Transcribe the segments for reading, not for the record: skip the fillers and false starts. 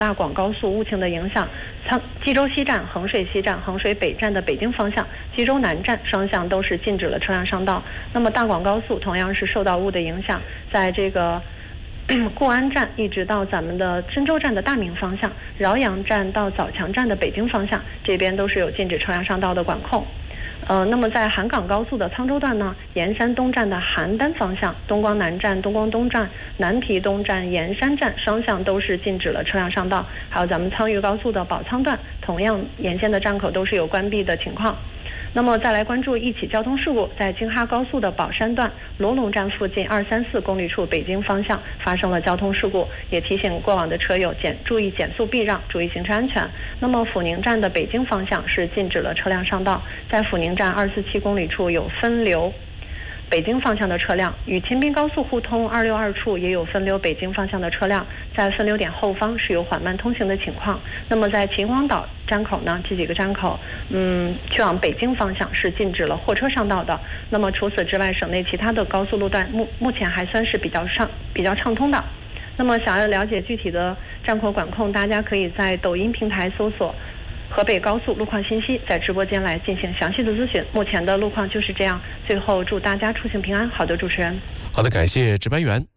大广高速误情的影响，济州西站、衡水西站、衡水北站的北京方向、济州南站双向都是禁止了车辆上道。那么大广高速同样是受到雾的影响，在这个固安站一直到咱们的郴州站的大明方向，饶阳站到枣强站的北京方向，这边都是有禁止车辆上道的管控。那么在韩港高速的沧州段呢，盐山东站的邯郸方向、东光南站、东光东站、南皮东站、盐山站双向都是禁止了车辆上道。还有咱们沧渝高速的宝沧段，同样沿线的站口都是有关闭的情况。那么再来关注一起交通事故，在京哈高速的宝山段罗龙站附近234公里处北京方向发生了交通事故，也提醒过往的车友注意减速避让，注意行车安全。那么阜宁站的北京方向是禁止了车辆上道，在阜宁站247公里处有分流北京方向的车辆，与秦滨高速互通262处也有分流北京方向的车辆，在分流点后方是有缓慢通行的情况。那么在秦皇岛站口呢，这几个站口去往北京方向是禁止了货车上道的。那么除此之外，省内其他的高速路段目前还算是比较畅通的。那么想要了解具体的站口管控，大家可以在抖音平台搜索河北高速路况信息，在直播间来进行详细的咨询。目前的路况就是这样。最后祝大家出行平安。好的，主持人。 好的，感谢值班员。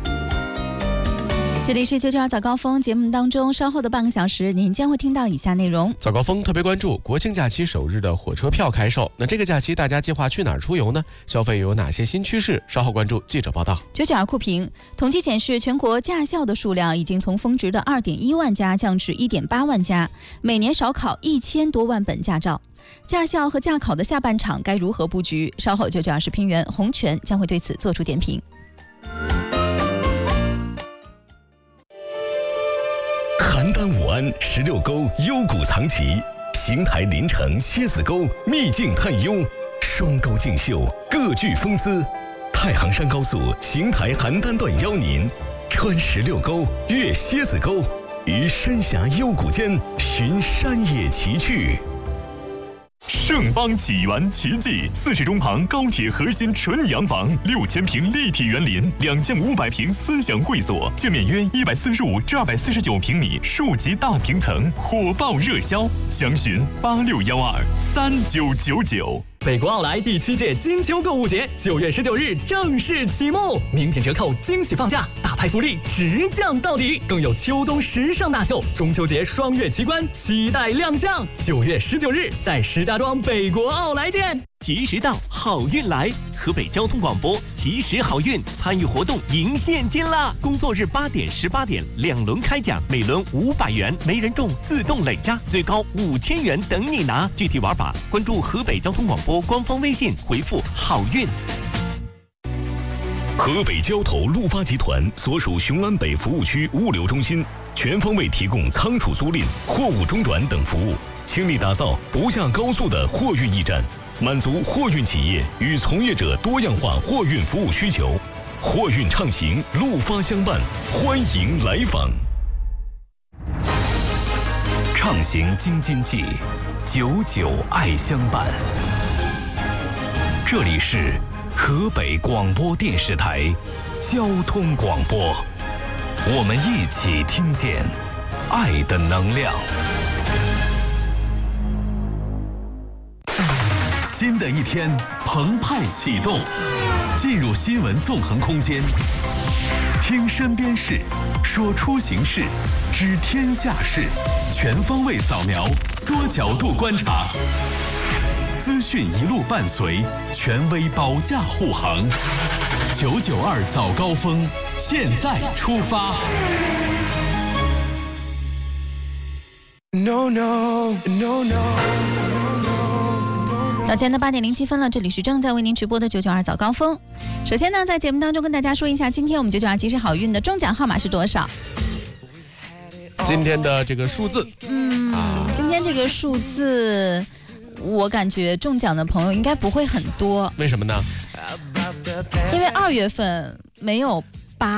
这里是992早高峰节目当中，稍后的半个小时您将会听到以下内容。 早高峰特别关注国庆假期首日的火车票开售，那这个假期大家计划去哪儿出游呢？消费有哪些新趋势？稍后关注记者报道。 992酷评统计显示，全国驾校的数量已经从峰值的2.1万家降至1.8万家，每年少考1000多万本驾照。驾校和驾考的下半场该如何布局？稍后992视频员洪泉将会对此做出点评。 邯郸武安16沟幽谷藏奇，邢台临城蝎子沟秘境探幽，双沟竞秀各具风姿。太行山高速邢台邯郸段邀您穿16沟越蝎子沟，于山峡幽谷间寻山野奇趣。 盛邦启源奇迹，40中旁高铁核心纯洋房，6000平立体园林，2500平思想会所，建面约145至249平米数级大平层，火爆热销，详询86123999。 北国奥莱第7届金秋购物节9月19日正式启幕，名品折扣，惊喜放假，大派福利，直降到底，更有秋冬时尚大秀，中秋节双月奇观，期待亮相。9月19日在石家庄北国奥莱见。 及时到，好运来！河北交通广播及时好运参与活动赢现金啦！工作日8点、18点2轮开奖，每轮500元，没人中自动累加，最高5000元等你拿。具体玩法关注河北交通广播官方微信，回复好运。 河北交投陆发集团所属雄安北服务区物流中心，全方位提供仓储租赁、货物中转等服务，倾力打造不下高速的货运驿站，满足货运企业与从业者多样化货运服务需求。货运畅行，陆发相伴，欢迎来访。 畅行京津冀，久久爱相伴。这里是河北广播电视台交通广播，我们一起听见爱的能量。 新的一天澎湃启动，进入新闻纵横空间，听身边事，说出行事，知天下事，全方位扫描，多角度观察，资讯一路伴随，权威保驾护航。992早高峰，现在出发。 No no no no。早前的8点07分了，这里是正在为您直播的992早高峰。首先呢，在节目当中跟大家说一下，今天我们992及时好运的中奖号码是多少？ 今天的这个数字， 今天这个数字，我感觉中奖的朋友应该不会很多。 为什么呢？ 因为2月份没有8，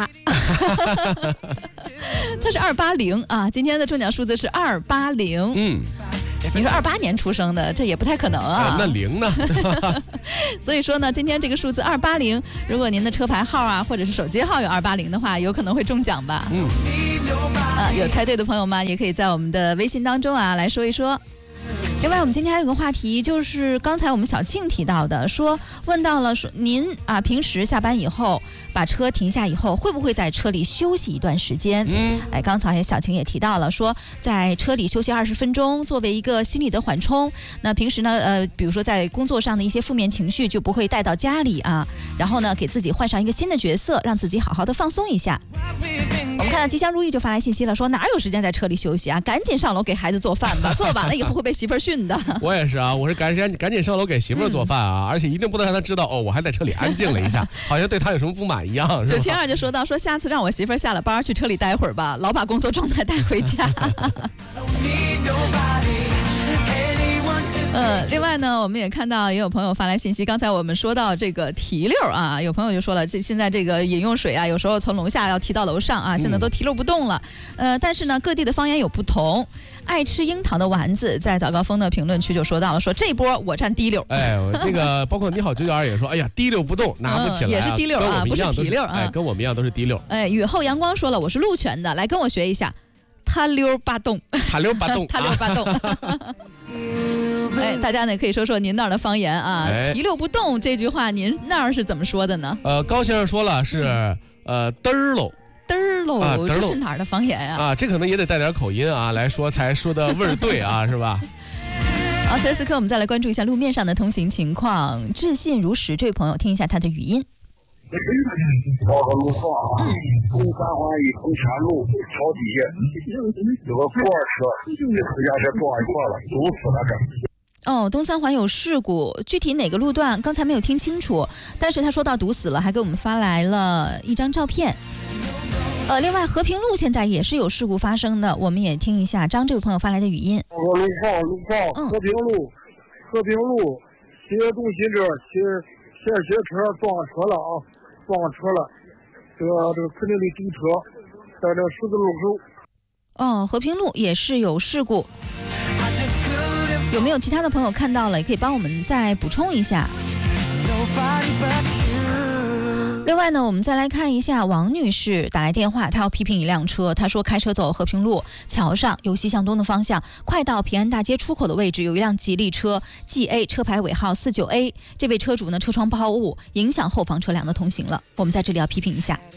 它是280啊。今天的中奖数字是280。 你说28年出生的，这也不太可能啊。 那0呢？ 所以说呢，今天这个数字280，如果您的车牌号啊，或者是手机号有280的话，有可能会中奖吧。有猜对的朋友们，也可以在我们的微信当中啊来说一说。另外，我们今天还有个话题，就是刚才我们小庆提到的，问到了说您啊，平时下班以后把车停下以后，会不会在车里休息一段时间？刚才小庆也提到了，说在车里休息20分钟，作为一个心理的缓冲。那平时呢，比如说在工作上的一些负面情绪就不会带到家里啊，然后呢，给自己换上一个新的角色，让自己好好的放松一下。我们看到吉祥如意就发来信息了，说哪有时间在车里休息啊？赶紧上楼给孩子做饭吧，做晚了以后会被媳妇儿训的。 我也是啊，我是赶紧上楼给媳妇儿做饭啊，而且一定不能让她知道我还在车里安静了一下，好像对她有什么不满一样。 972就说到，说下次让我媳妇儿下了班去车里待会儿吧，老把工作状态带回家。另外呢，我们也看到也有朋友发来信息，刚才我们说到这个提溜啊，有朋友就说了，现在这个饮用水啊，有时候从楼下要提到楼上啊，现在都提溜不动了。但是呢，各地的方言有不同。爱吃樱桃的丸子在早高峰的评论区就说到了，说这波我占第溜。 那个包括你好992也说，哎呀，第溜不动，拿不起来， 也是第溜啊，不是提溜啊。 跟我们一样都是第溜。 雨后阳光说了，我是鹿泉的，来跟我学一下。他溜八动， 他溜八动， 他溜八动。大家呢可以说说您那儿的方言啊，提溜不动这句话，您那儿是怎么说的呢？ 高先生说了是嘚儿喽。 嘚儿喽，这是哪儿的方言呀？ 这可能也得带点口音啊来说，才说的味儿对啊，是吧？ 好，此时此刻我们再来关注一下路面上的通行情况。自信如实，这位朋友听一下他的语音。 路况啊，东三环以东山路桥底下有个货车跟私家车撞一块了，堵死了这。 东三环有事故，具体哪个路段刚才没有听清楚，但是他说到堵死了，还给我们发来了一张照片。另外和平路现在也是有事故发生的，我们也听一下张这位朋友发来的语音。 路况，和平路西东西这骑车撞车了，这个肯定得堵车，在这十字路口。 和平路也是有事故，有没有其他的朋友看到了，也可以帮我们再补充一下。另外呢，我们再来看一下王女士打来电话，她要批评一辆车，她说开车走和平路桥上，由西向东的方向，快到平安大街出口的位置，有一辆吉利车 GA 车牌尾号49A， 这位车主呢车窗抛物，影响后方车辆的通行了。我们在这里要批评一下。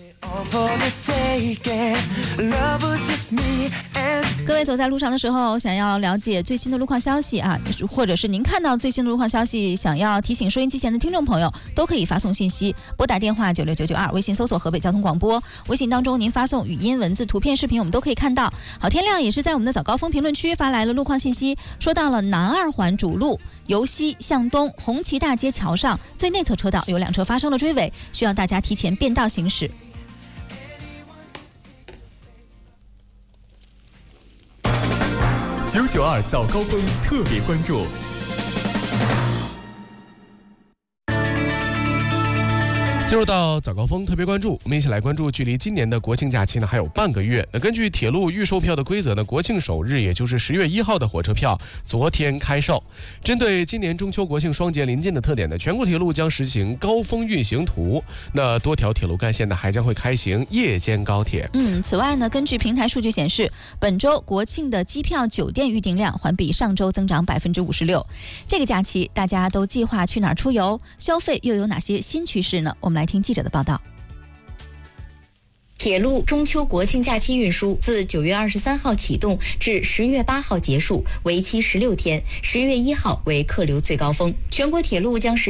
各位走在路上的时候，想要了解最新的路况消息啊，或者是您看到最新的路况消息，想要提醒收音机前的听众朋友，都可以发送信息，拨打电话96992，微信搜索河北交通广播，微信当中您发送语音、文字、图片、视频，我们都可以看到。好，天亮也是在我们的早高峰评论区发来了路况信息，说到了南二环主路由西向东红旗大街桥上最内侧车道有2车发生了追尾，需要大家提前变道行驶。 992早高峰特别关注。 进入到早高峰特别关注，我们一起来关注距离今年的国庆假期呢还有半个月。那根据铁路预售票的规则呢，国庆首日也就是10月1号的火车票昨天开售。针对今年中秋国庆双节临近的特点呢，全国铁路将实行高峰运行图。那多条铁路干线呢还将会开行夜间高铁。 此外呢，根据平台数据显示，本周国庆的机票、酒店预订量环比上周增长56%。这个假期大家都计划去哪儿出游？消费又有哪些新趋势呢？我们来听记者的报道。 铁路中秋国庆假期运输自9月23号启动至10月8号结束，为期16天，10月1号为客流最高峰。全国铁路将实